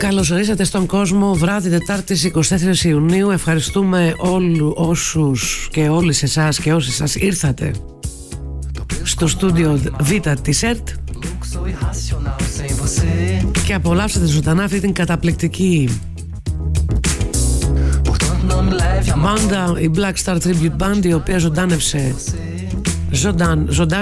Καλώς ορίσατε στον κόσμο, βράδυ Τετάρτης 24 Ιουνίου. Ευχαριστούμε όλους όσους και όλες εσάς και όσοι σας ήρθατε στο στούντιο Β της ΕΡΤ και απολαύσατε ζωντανά αυτή την καταπληκτική μπάντα, η Black Star Tribute Band, η οποία ζωντάνευσε ζωντάνευσε